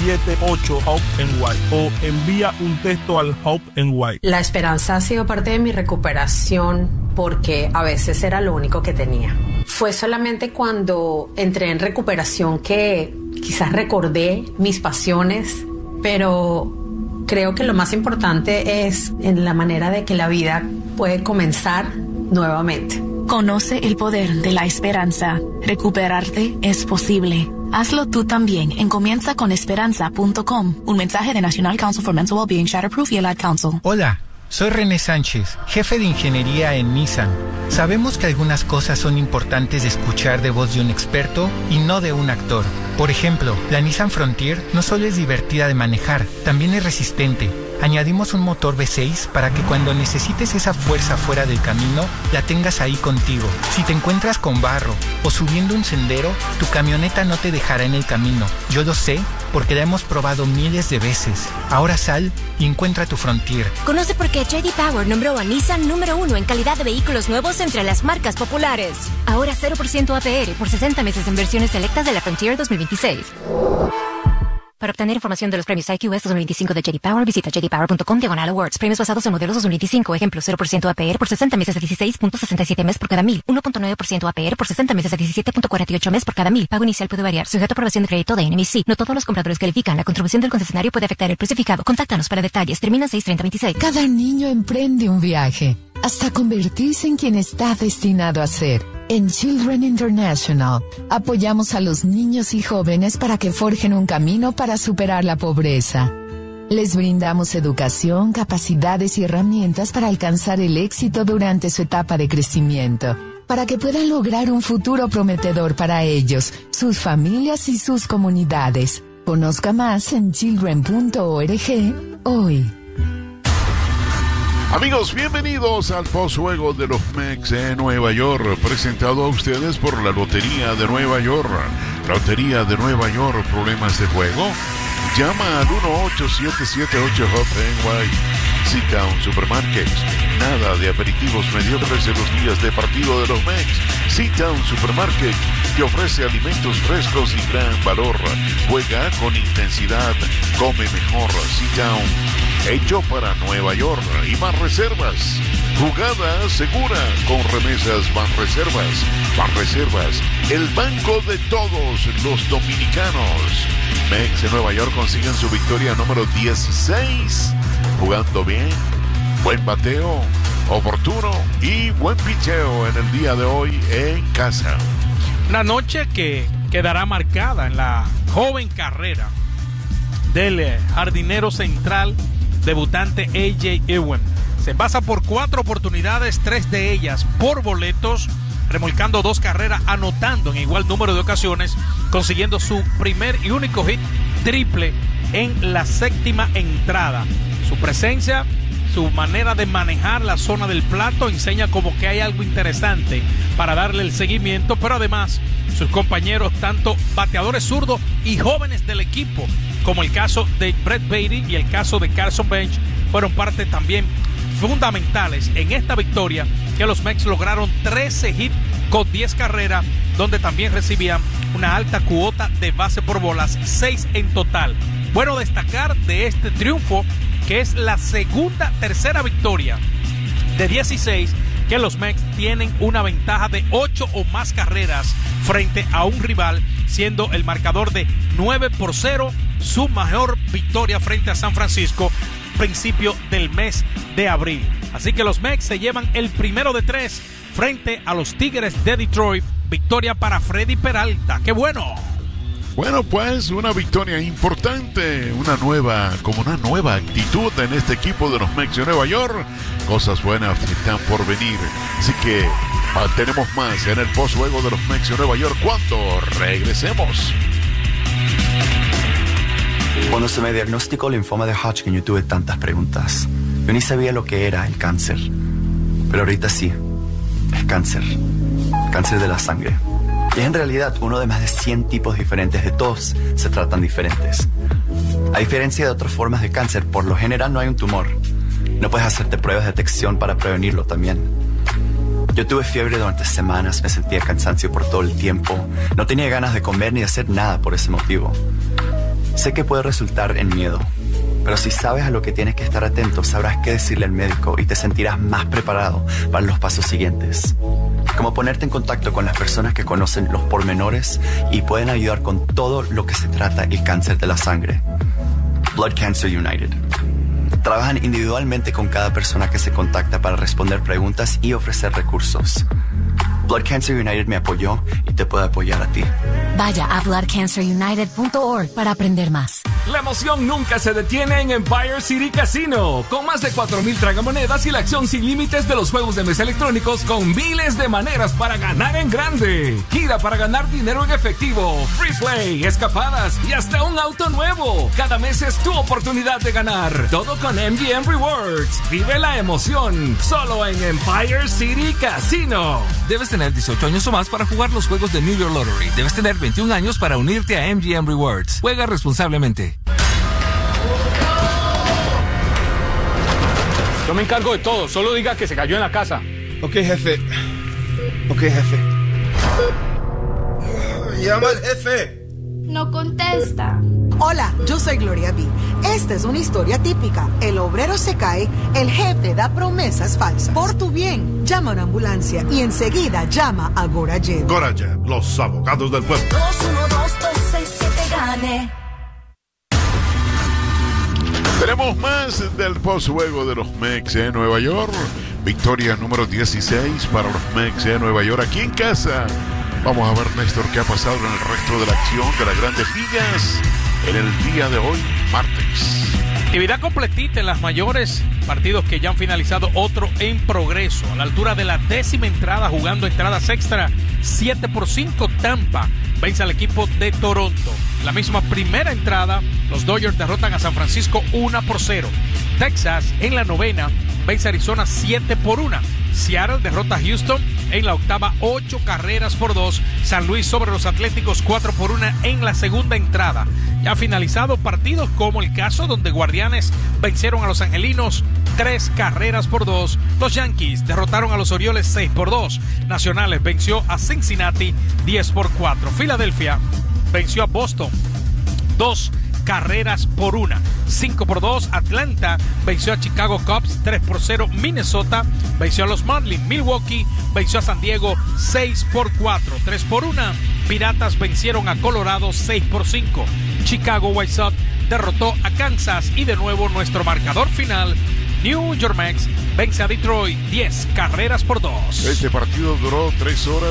878-HOPE-NY o envía un texto al HOPE-NY. La esperanza ha sido parte de mi recuperación porque a veces era lo único que tenía. Fue solamente cuando entré en recuperación que quizás recordé mis pasiones, pero creo que lo más importante es en la manera de que la vida puede comenzar nuevamente. Conoce el poder de la esperanza. Recuperarte es posible. Hazlo tú también en comienzaconesperanza.com. Un mensaje de National Council for Mental Wellbeing, Shatterproof y el Ad Council. Hola, soy René Sánchez, jefe de ingeniería en Nissan. Sabemos que algunas cosas son importantes de escuchar de voz de un experto y no de un actor. Por ejemplo, la Nissan Frontier no solo es divertida de manejar, también es resistente. Añadimos un motor V6 para que cuando necesites esa fuerza fuera del camino, la tengas ahí contigo. Si te encuentras con barro o subiendo un sendero, tu camioneta no te dejará en el camino. Yo lo sé porque la hemos probado miles de veces. Ahora sal y encuentra tu Frontier. Conoce por qué J.D. Power nombró a Nissan número 1 en calidad de vehículos nuevos entre las marcas populares. Ahora 0% APR por 60 meses en versiones selectas de la Frontier 2026. Para obtener información de los premios IQS 2025 de J.D. Power, visita jdpower.com/awards. Premios basados en modelos 2025. Ejemplo, 0% APR por 60 meses a 16.67 mes por cada 1000. 1.9% APR por 60 meses a 17.48 mes por cada 1000. Pago inicial puede variar. Sujeto a aprobación de crédito de NMC. No todos los compradores califican. La contribución del concesionario puede afectar el precio fijado. Contáctanos para detalles. Termina 6/30/26. Cada niño emprende un viaje hasta convertirse en quien está destinado a ser. En Children International, apoyamos a los niños y jóvenes para que forjen un camino para superar la pobreza. Les brindamos educación, capacidades y herramientas para alcanzar el éxito durante su etapa de crecimiento, para que puedan lograr un futuro prometedor para ellos, sus familias y sus comunidades. Conozca más en children.org hoy. Amigos, bienvenidos al postjuego de los Mets en Nueva York, presentado a ustedes por la Lotería de Nueva York. Lotería de Nueva York, ¿problemas de juego? Llama al 1-8778-HOPE-NY. Sit-Down Supermarkets. Nada de aperitivos mediocres en los días de partido de los Mets. Sit-Down Supermarket te ofrece alimentos frescos y gran valor. Juega con intensidad, come mejor. Sit-Down. Hecho para Nueva York y Banreservas. Jugada segura con remesas Banreservas. Banreservas, el banco de todos los dominicanos. Mets de Nueva York consiguen su victoria número 16. Jugando bien, buen bateo, oportuno y buen picheo en el día de hoy en casa. Una noche que quedará marcada en la joven carrera del jardinero central debutante A.J. Irwin. Se pasa por 4 oportunidades, 3 de ellas por boletos, remolcando 2 carreras, anotando en igual número de ocasiones, consiguiendo su primer y único hit triple en la 7ª entrada. Su presencia, su manera de manejar la zona del plato enseña como que hay algo interesante para darle el seguimiento, pero además sus compañeros, tanto bateadores zurdos y jóvenes del equipo, como el caso de Brett Baty y el caso de Carson Bench, fueron parte también fundamentales en esta victoria, que los Mets lograron 13 hits con 10 carreras, donde también recibían una alta cuota de base por bolas, 6 en total. Bueno destacar de este triunfo que es la tercera victoria de 16 que los Mets tienen una ventaja de 8 o más carreras frente a un rival, siendo el marcador de 9-0 su mejor victoria frente a San Francisco principio del mes de abril. Así que los Mets se llevan el primero de 3 frente a los Tigres de Detroit. Victoria para Freddy Peralta. ¡Qué bueno! Bueno, pues una victoria importante, una nueva actitud en este equipo de los Mets de Nueva York. Cosas buenas están por venir. Así que tenemos más en el postjuego de los Mets de Nueva York cuando regresemos. Cuando se me diagnosticó linfoma de Hodgkin, yo tuve tantas preguntas. Yo ni sabía lo que era el cáncer. Pero ahorita sí, es cáncer. Cáncer de la sangre. Y es en realidad uno de más de 100 tipos diferentes, de todos se tratan diferentes. A diferencia de otras formas de cáncer, por lo general no hay un tumor. No puedes hacerte pruebas de detección para prevenirlo también. Yo tuve fiebre durante semanas, me sentía cansancio por todo el tiempo. No tenía ganas de comer ni de hacer nada por ese motivo. Sé que puede resultar en miedo, pero si sabes a lo que tienes que estar atento, sabrás qué decirle al médico y te sentirás más preparado para los pasos siguientes. Como ponerte en contacto con las personas que conocen los pormenores y pueden ayudar con todo lo que se trata el cáncer de la sangre. Blood Cancer United. Trabajan individualmente con cada persona que se contacta para responder preguntas y ofrecer recursos. Blood Cancer United me apoyó y te puede apoyar a ti. Vaya a bloodcancerunited.org para aprender más. La emoción nunca se detiene en Empire City Casino. Con más de 4,000 tragamonedas y la acción sin límites de los juegos de mesa electrónicos con miles de maneras para ganar en grande. Gira para ganar dinero en efectivo, free play, escapadas y hasta un auto nuevo. Cada mes es tu oportunidad de ganar. Todo con MGM Rewards. Vive la emoción. Solo en Empire City Casino. Debes tener 18 años o más para jugar los juegos de New York Lottery. Debes tener 21 años para unirte a MGM Rewards. Juega responsablemente. Yo me encargo de todo, solo diga que se cayó en la casa. Ok, jefe. Llama al jefe. No contesta. Hola, yo soy Gloria B. Esta es una historia típica. El obrero se cae, el jefe da promesas falsas. Por tu bien, llama a una ambulancia y enseguida llama a Gorajet. Gorajet, los abogados del pueblo. 212-267-GANE. Tenemos más del postjuego de los Mets de Nueva York. Victoria número 16 para los Mets de Nueva York aquí en casa. Vamos a ver, Néstor, qué ha pasado en el resto de la acción de las Grandes Ligas en el día de hoy, martes. Actividad completita en las mayores, partidos que ya han finalizado, otro en progreso. A la altura de la 10ª entrada, jugando entradas extra, 7-5 Tampa vence al equipo de Toronto. La misma primera entrada, los Dodgers derrotan a San Francisco 1-0. Texas en la 9ª vence a Arizona 7-1. Seattle derrota a Houston en la 8ª 8-2. San Luis sobre los Atléticos 4-1 en la segunda entrada. Ya ha finalizado partidos como el caso donde Guardianes vencieron a los Angelinos 3-2. Los Yankees derrotaron a los Orioles 6-2. Nacionales venció a Cincinnati 10-4. Filadelfia venció a Boston 2-1. 5-2. Atlanta venció a Chicago Cubs 3-0. Minnesota venció a los Marlins. Milwaukee venció a San Diego 6-4. 3-1. Piratas vencieron a Colorado 6-5. Chicago White Sox derrotó a Kansas. Y de nuevo nuestro marcador final: New York Mets vence a Detroit 10-2. Este partido duró 3 horas.